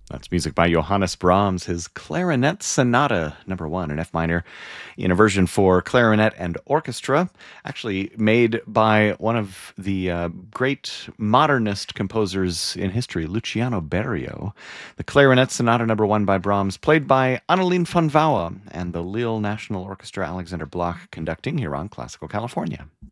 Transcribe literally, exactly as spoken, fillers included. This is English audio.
That's music by Johannes Brahms, his Clarinet Sonata number one in F minor, in a version for clarinet and orchestra, actually made by one of the uh, great modernist composers in history, Luciano Berio. The Clarinet Sonata number one by Brahms, played by Annelien von Wauer and the Lille National Orchestra, Alexander Bloch conducting here on Classical California.